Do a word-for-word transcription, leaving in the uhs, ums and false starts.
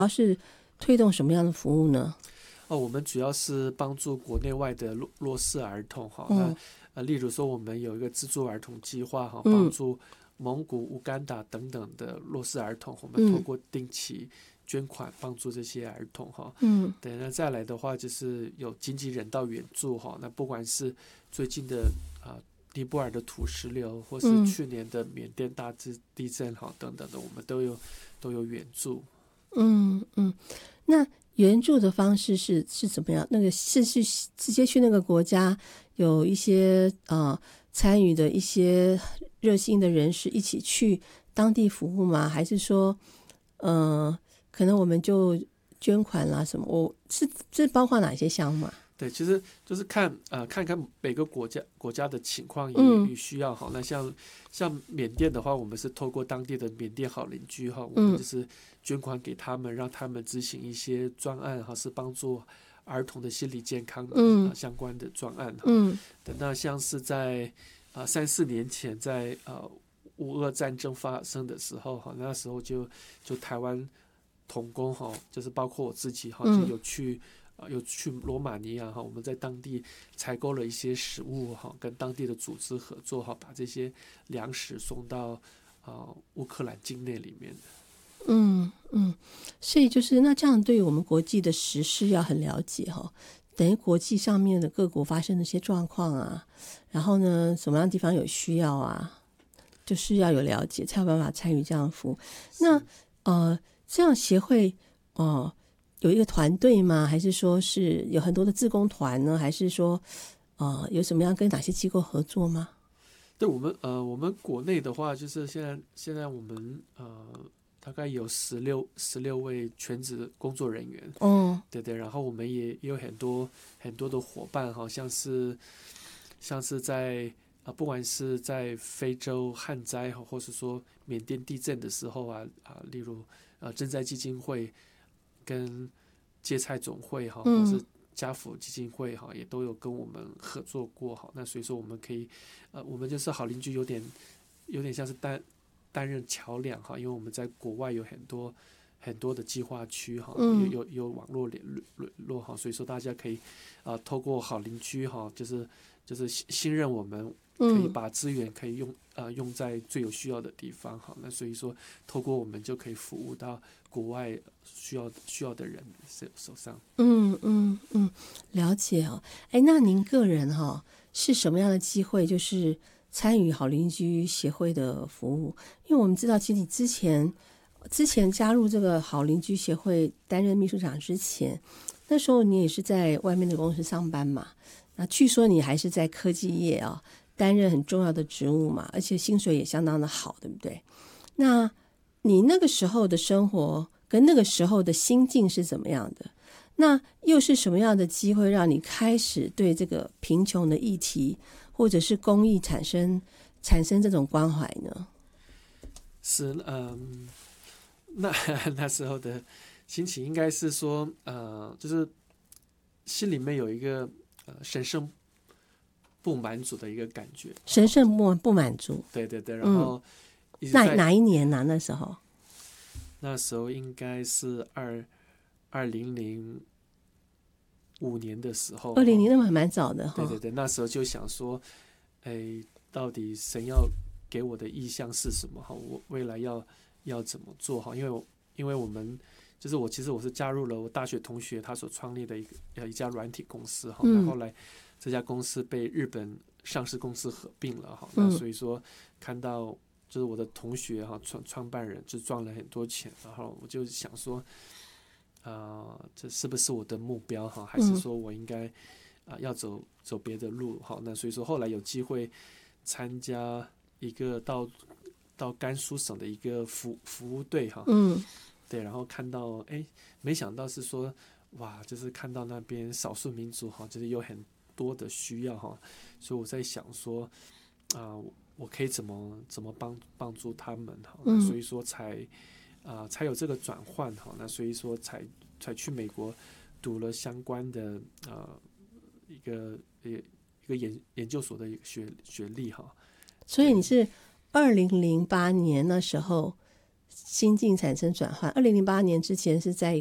要是推动什么样的服务呢？ 哦，我们主要是帮助国内外的弱弱势儿童哈。 嗯那呃，例如说我们有一个资助儿童计划哈， 嗯帮助蒙古、乌干达等等的弱势儿童，我们透过定期捐款帮助这些儿童哈。 嗯对，那再来的话就是有经济人道援助哈。那不管是最近的啊、呃、尼泊尔的土石流，或是嗯去年的缅甸大地震哈等等的，我们都有都有援助。 嗯嗯，那援助的方式是是怎么样？那个是去直接去那个国家，有一些呃参与的一些热心的人士一起去当地服务吗？还是说，呃，可能我们就捐款啦什么？我是这包括哪些项目啊？ 对，其实就是看呃看看每个国家国家的情况嗯与需要哈。那像像缅甸的话，我们是透过当地的缅甸好邻居哈，我嗯们就是捐款给他们，让他们执行一些专案哈，是帮助儿童的心理健康的、 嗯呃、相关的专案哈。 嗯等到像是在啊三四年前在呃乌俄战争发生的时候哈，那时候就就台湾同工哈，就是包括我自己哈，就嗯有去。啊，有去罗马尼亚哈，我们在当地采购了一些食物哈，跟当地的组织合作哈，把这些粮食送到啊乌克兰境内里面的。 嗯嗯，所以就是那这样，对于我们国际的时事要很了解哈。等于国际上面的各国发生的一些状况啊，然后呢，什么样的地方有需要啊，就是要有了解，才有办法参与这样的服务。那呃，这样协会哦。呃有一个团队吗？还是说是有很多的志工团呢？还是说，呃，有什么样跟哪些机构合作吗？ 对我们呃，我们国内的话，就是现在现在我们呃，大概有十六十六位全职的工作人员。 哦， 对对，然后我们也也有很多很多的伙伴，好像是像是在啊、呃，不管是在非洲旱灾或是说缅甸地震的时候啊啊，例如呃赈灾基金会。跟芥菜总会哈，或是家福基金会哈，也都有跟我们合作过哈。那所以说我们可以，呃，我们就是好邻居，有点有点像是担担任桥梁哈，因为我们在国外有很多很多的计划区哈，有有有网络联络哈，所以说大家可以啊、呃，透过好邻居哈，就是就是信任我们。可以把资源可以用呃用在最有需要的地方哈，那所以说透过我们就可以服务到国外需要需要的人手上。 嗯嗯嗯，了解哦。哎，那您个人哈、哦、是什么样的机会，就是参与好邻居协会的服务？因为我们知道，其实你之前之前加入这个好邻居协会担任秘书长之前，那时候你也是在外面的公司上班嘛？那据说你还是在科技业啊、哦。担任很重要的职务嘛，而且薪水也相当的好，对不对？那你那个时候的生活跟那个时候的心境是怎么样的？那又是什么样的机会让你开始对这个贫穷的议题或者是公益产生产生这种关怀呢？ 是，嗯，那那时候的心情应该是说，呃，就是心里面有一个呃神圣。不满足的一个感觉， 神圣不不满足。 对对对，然后、 嗯、哪哪一年呢、啊？那时候， 那时候应该是二二零零五年的时候， 二零零那么还蛮早的哈。 对对对，那时候就想说，哎，到底神要给我的意向是什么？哈，我未来要要怎么做？哈，因为我因为我们就是我其实我是加入了我大学同学他所创立的一个一家软体公司哈，那、嗯、后来。这家公司被日本上市公司合并了哈，那所以说看到就是我的同学哈创创办人就赚了很多钱，然后我就想说，啊、呃，这是不是我的目标哈？还是说我应该啊、呃、要走走别的路哈？那所以说后来有机会参加一个到到甘肃省的一个服服务队哈， 嗯， 对，然后看到哎，没想到是说哇，就是看到那边少数民族哈，就是有很多的需要哈，所以我在想说，啊、呃，我可以怎么怎么帮帮助他们哈、嗯，所以说才啊、呃、才有这个转换哈，那所以说才才去美国读了相关的呃一个一个研研究所的一个学学历哈。 所以你是二零零八年那时候心境产生转换。二零零八年之前是在